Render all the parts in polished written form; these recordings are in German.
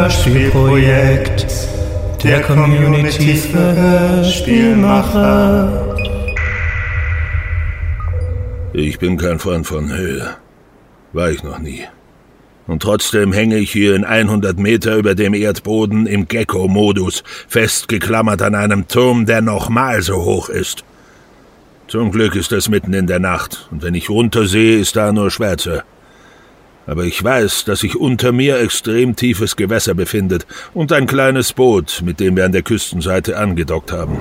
Hörspielprojekt der Community für Hörspielmacher. Ich bin kein Freund von Höhe. War ich noch nie. Und trotzdem hänge ich hier in 100 Meter über dem Erdboden im Gecko-Modus, festgeklammert an einem Turm, der nochmal so hoch ist. Zum Glück ist es mitten in der Nacht, und wenn ich runtersehe, ist da nur Schwärze. Aber ich weiß, dass sich unter mir extrem tiefes Gewässer befindet und ein kleines Boot, mit dem wir an der Küstenseite angedockt haben.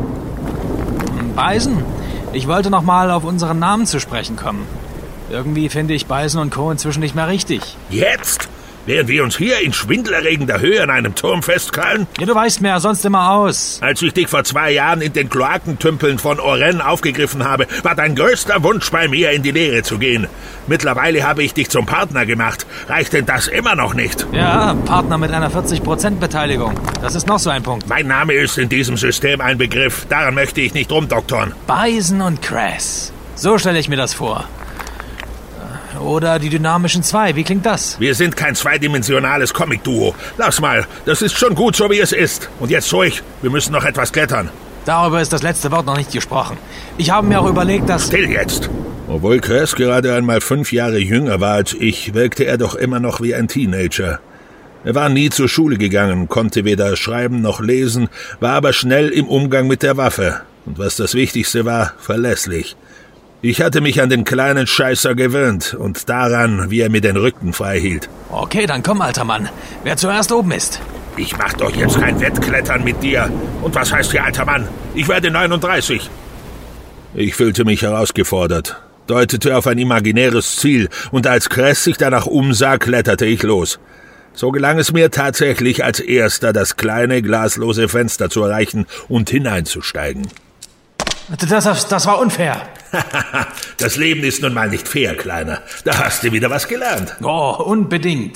Bison, ich wollte noch mal auf unseren Namen zu sprechen kommen. Irgendwie finde ich Bison und Co. inzwischen nicht mehr richtig. Jetzt? Während wir uns hier in schwindelerregender Höhe an einem Turm festkrallen? Ja, du weißt mir ja sonst immer aus. Als ich dich vor 2 Jahren in den Kloakentümpeln von Oren aufgegriffen habe, war dein größter Wunsch bei mir, in die Lehre zu gehen. Mittlerweile habe ich dich zum Partner gemacht. Reicht denn das immer noch nicht? Ja, Partner mit einer 40% Beteiligung. Das ist noch so ein Punkt. Mein Name ist in diesem System ein Begriff. Daran möchte ich nicht rumdoktern. Bison und Cress. So stelle ich mir das vor. Oder die dynamischen 2, wie klingt das? Wir sind kein zweidimensionales Comic-Duo. Lass mal, das ist schon gut, so wie es ist. Und jetzt ruhig, wir müssen noch etwas klettern. Darüber ist das letzte Wort noch nicht gesprochen. Ich habe mir auch überlegt, dass... Still jetzt! Obwohl Cress gerade einmal 5 Jahre jünger war als ich, wirkte er doch immer noch wie ein Teenager. Er war nie zur Schule gegangen, konnte weder schreiben noch lesen, war aber schnell im Umgang mit der Waffe. Und was das Wichtigste war, verlässlich. Ich hatte mich an den kleinen Scheißer gewöhnt und daran, wie er mir den Rücken frei hielt. Okay, dann komm, alter Mann. Wer zuerst oben ist. Ich mach doch jetzt kein Wettklettern mit dir. Und was heißt hier, alter Mann? Ich werde 39. Ich fühlte mich herausgefordert, deutete auf ein imaginäres Ziel, und als Cress sich danach umsah, kletterte ich los. So gelang es mir tatsächlich als Erster, das kleine, glaslose Fenster zu erreichen und hineinzusteigen. Das war unfair. Das Leben ist nun mal nicht fair, Kleiner. Da hast du wieder was gelernt. Oh, unbedingt.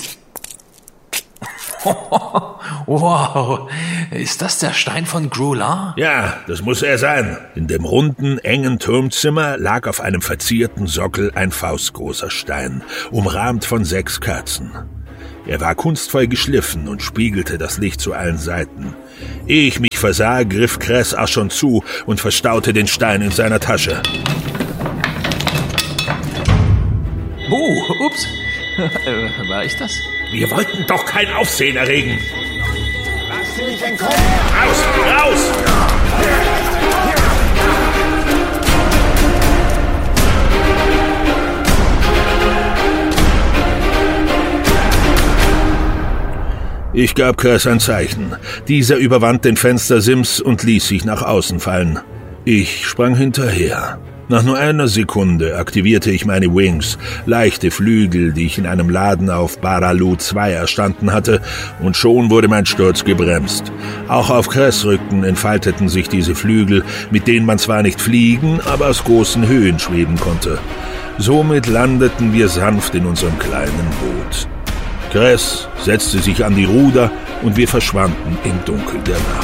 Wow, ist das der Stein von Grular? Ja, das muss er sein. In dem runden, engen Turmzimmer lag auf einem verzierten Sockel ein faustgroßer Stein, umrahmt von 6 Kerzen. Er war kunstvoll geschliffen und spiegelte das Licht zu allen Seiten. Ehe ich mich versah, griff Cress auch schon zu und verstaute den Stein in seiner Tasche. Ups. War ich das? Wir wollten doch kein Aufsehen erregen. Lass dich nicht entkommen! Raus! Ich gab Cress ein Zeichen. Dieser überwand den Fenstersims und ließ sich nach außen fallen. Ich sprang hinterher. Nach nur einer Sekunde aktivierte ich meine Wings, leichte Flügel, die ich in einem Laden auf Baralu 2 erstanden hatte, und schon wurde mein Sturz gebremst. Auch auf Cress Rücken entfalteten sich diese Flügel, mit denen man zwar nicht fliegen, aber aus großen Höhen schweben konnte. Somit landeten wir sanft in unserem kleinen Boot. Cress setzte sich an die Ruder und wir verschwanden im Dunkel der Nacht.